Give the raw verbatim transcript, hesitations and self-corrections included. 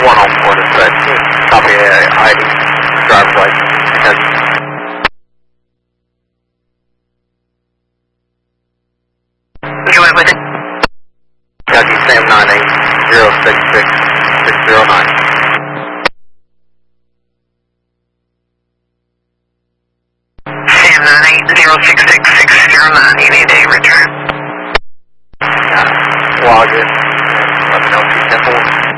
one on board is set. Copy I D, driver's license. Kentucky. Go ahead with it. Kentucky, Sam nine eight zero six six six zero nine. Sam nine eight zero six six six zero nine, you need a return. Yeah. Log it. Let me know if you can.